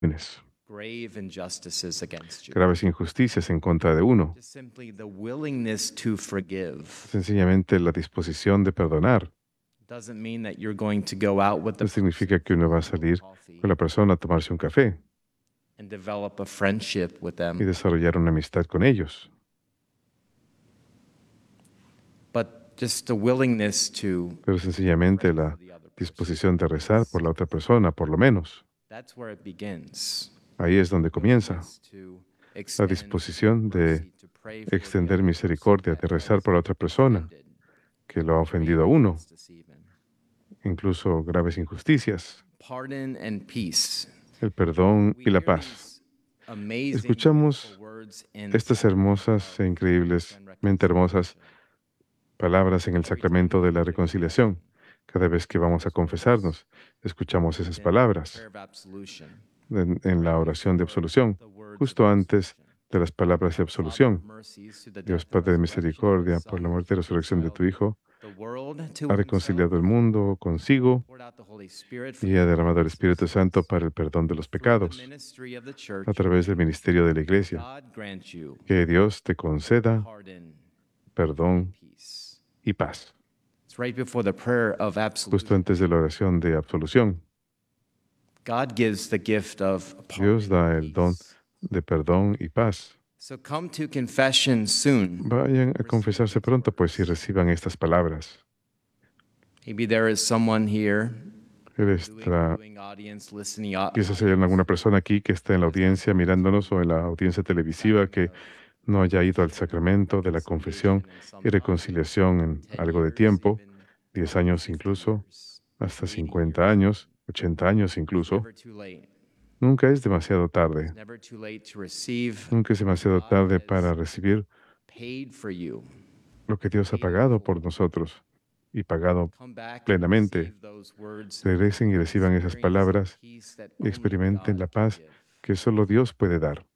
grave injustices against you. graves injusticias en contra de uno. Just simply the willingness to forgive Sencillamente la disposición de perdonar. doesn't mean that you're going to go out with the No significa que uno va a salir coffee con la persona a tomarse un café and develop a friendship with y them, desarrollar una amistad con ellos, but just the willingness to pero sencillamente la disposición de rezar por la otra persona, por lo menos. that's where it begins. Ahí es donde comienza Willingness to la extend disposición de mercy, to pray for the extender other misericordia, person de that rezar has por la otra persona offended, que lo ha ofendido a grave uno, injustice even. incluso graves injusticias, Pardon and peace. el perdón We y la hear paz. these amazing, Escuchamos beautiful words in estas sacrament hermosas e of increíblemente hermosas palabras en el sacramento de la reconciliación. Cada vez que vamos a confesarnos, escuchamos esas palabras prayer of absolution. en la oración de absolución, justo antes de las palabras de absolución. Dios Padre de misericordia, por la muerte y resurrección de tu Hijo, ha reconciliado el mundo consigo y ha derramado el Espíritu Santo para el perdón de los pecados a través del ministerio de la Iglesia. Que Dios te conceda perdón y paz. Justo antes de la oración de absolución, Dios da el don de perdón y paz. So come to confession soon. Vayan a confesarse pronto, pues, y reciban estas palabras. Maybe there is someone here, Quizás viewing audience, listening. hay alguna persona aquí que está en la audiencia mirándonos o en la audiencia televisiva que no haya ido al sacramento de la confesión y reconciliación en algo de tiempo, 10 años incluso, hasta 50 años, 80 años incluso. Never too late. Nunca es demasiado tarde. Never too late to receive Nunca es demasiado tarde para recibir paid for you. lo que Dios ha pagado por nosotros y pagado Come back and plenamente. receive those words. Regresen y reciban esas palabras y experimenten la paz que solo Dios puede dar.